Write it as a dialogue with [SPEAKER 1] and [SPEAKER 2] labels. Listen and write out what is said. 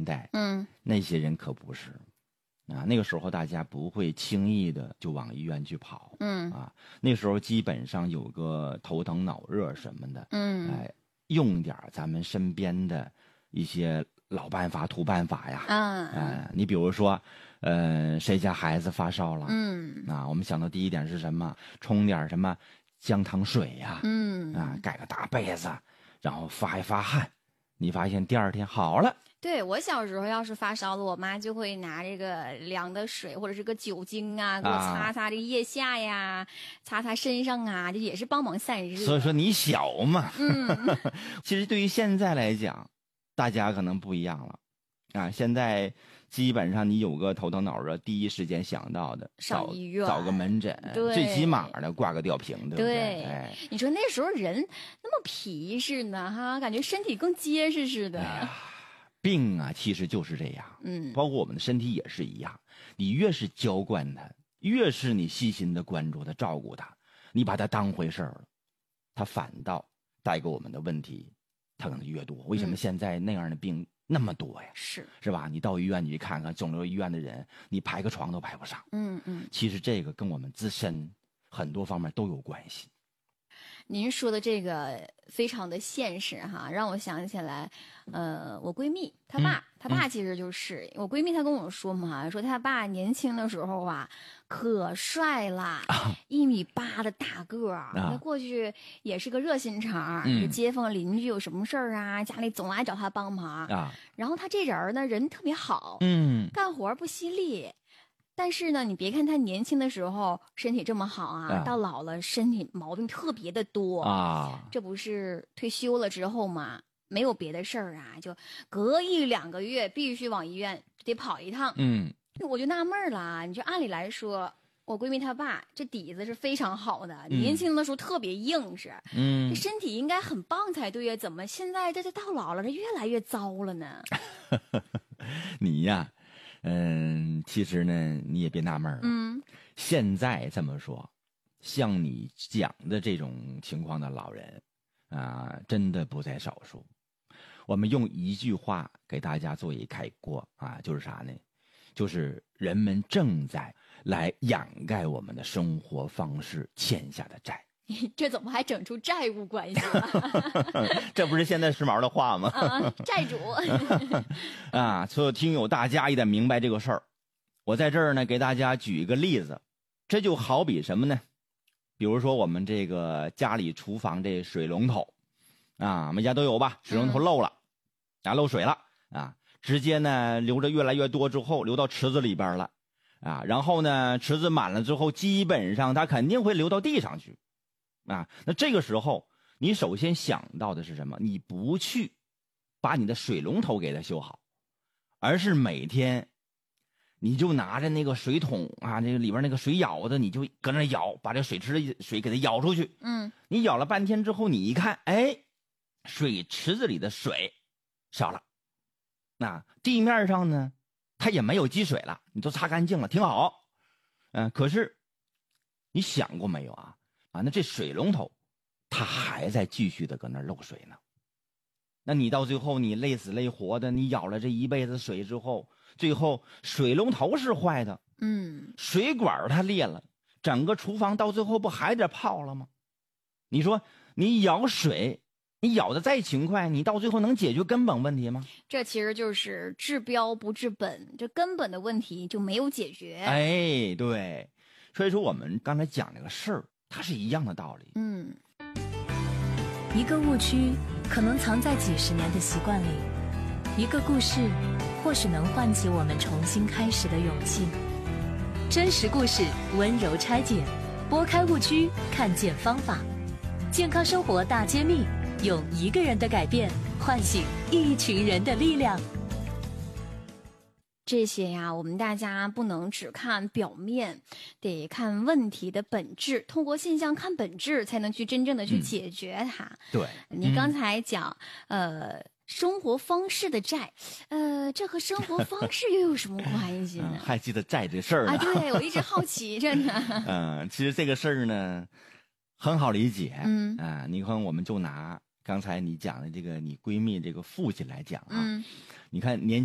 [SPEAKER 1] 代，那些人可不是啊。那个时候大家不会轻易的就往医院去跑，那时候基本上有个头疼脑热什么的，用点咱们身边的一些老办法土办法呀，你比如说谁家孩子发烧了，我们想到第一点是什么？冲点什么姜汤水呀，盖个大被子，然后发一发汗，你发现第二天好了。
[SPEAKER 2] 对，我小时候要是发烧了，我妈就会拿这个凉的水或者是个酒精啊，给我擦擦这腋下呀，擦擦身上啊，就也是帮忙散热。
[SPEAKER 1] 所以说你小嘛，其实对于现在来讲，大家可能不一样了啊。现在基本上你有个头疼脑热，第一时间想到的
[SPEAKER 2] 上医院
[SPEAKER 1] 找个门诊，最起码的挂个吊瓶，对不对？
[SPEAKER 2] 你说那时候人那么皮实呢，哈，感觉身体更结实似的。
[SPEAKER 1] 病啊，其实就是这样，包括我们的身体也是一样。你越是娇惯它，越是你细心的关注它、照顾它，你把它当回事儿了，它反倒带给我们的问题，它可能越多。为什么现在那样的病那么多呀？是吧？你到医院你去看看，肿瘤医院的人，你排个床都排不上。其实这个跟我们自身很多方面都有关系。
[SPEAKER 2] 您说的这个非常的现实哈，让我想起来，我闺蜜她爸其实就是我闺蜜，她跟我说嘛，说她爸年轻的时候啊，可帅了，1.8米的大个儿，他过去也是个热心肠，街坊邻居有什么事儿啊，家里总来找他帮忙然后他这人呢，人特别好，干活不犀利。但是呢，你别看他年轻的时候身体这么好啊，到老了身体毛病特别的多这不是退休了之后嘛，没有别的事儿啊，就隔1-2个月必须往医院得跑一趟。我就纳闷了，你就按理来说，我闺蜜她爸这底子是非常好的，年轻的时候特别硬实，这身体应该很棒才对呀，怎么现在这到老了这越来越糟了呢？
[SPEAKER 1] 你呀。其实呢，你也别纳闷了。现在这么说，像你讲的这种情况的老人真的不在少数。我们用一句话给大家做一概括就是啥呢？就是人们正在来掩盖我们的生活方式欠下的债。
[SPEAKER 2] 这怎么还整出债务关系了？
[SPEAKER 1] 这不是现在时髦的话吗？
[SPEAKER 2] 债主
[SPEAKER 1] 所有听友大家也得明白这个事儿。我在这儿呢给大家举一个例子，这就好比什么呢？比如说我们这个家里厨房这水龙头每家都有吧？水龙头漏了漏水了直接呢流着越来越多之后流到池子里边了然后呢池子满了之后，基本上它肯定会流到地上去那这个时候你首先想到的是什么？你不去把你的水龙头给它修好，而是每天你就拿着那个水桶这个里边那个水舀子，你就搁那舀，把这水池的水给它舀出去。你舀了半天之后，你一看，水池子里的水少了，地面上呢它也没有积水了，你都擦干净了，挺好。可是你想过没有那这水龙头它还在继续的搁那漏水呢。那你到最后你累死累活的，你舀了这一辈子水之后，最后水龙头是坏的，水管它裂了，整个厨房到最后不还得泡了吗？你说你舀水，你舀的再勤快，你到最后能解决根本问题吗？
[SPEAKER 2] 这其实就是治标不治本，这根本的问题就没有解决。
[SPEAKER 1] 对，所以说我们刚才讲这个事儿，它是一样的道理。
[SPEAKER 3] 一个误区可能藏在几十年的习惯里，一个故事或许能唤起我们重新开始的勇气。真实故事，温柔拆解，拨开误区，看见方法。健康生活大揭秘，用一个人的改变唤醒一群人的力量。
[SPEAKER 2] 这些呀，我们大家不能只看表面，得看问题的本质，通过现象看本质，才能去真正的去解决它。
[SPEAKER 1] 对，
[SPEAKER 2] 你刚才讲生活方式的债，这和生活方式又有什么关系呢？
[SPEAKER 1] 还记得债这事儿呢？
[SPEAKER 2] 对，我一直好奇着呢。
[SPEAKER 1] 其实这个事儿呢很好理解。你看，我们就拿刚才你讲的这个你闺蜜这个父亲来讲你看年